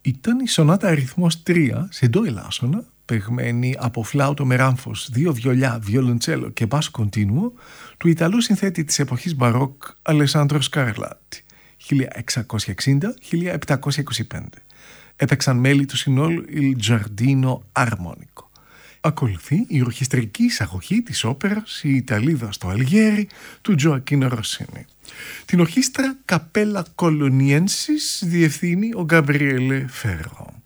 Ήταν η σονάτα αριθμός 3 σε ντο ελάσσονα, παιγμένη από φλάουτο με ράμφος, 2 βιολιά, βιολοντσέλο και μπάσο κοντίνουο, του Ιταλού συνθέτη της εποχής μπαρόκ Αλεσάντρο Σκαρλάτι, 1660-1725. Έπαιξαν μέλη του συνόλου Il Giardino Armonico. Ακολουθεί η ορχιστρική εισαγωγή της όπερας «Η Ιταλίδα στο Αλγέρι» του Τζοακίνο Ροσίνη. Την ορχήστρα Καπέλα Κολονιένσις διευθύνει ο Γκαμπριέλε Φέρρο.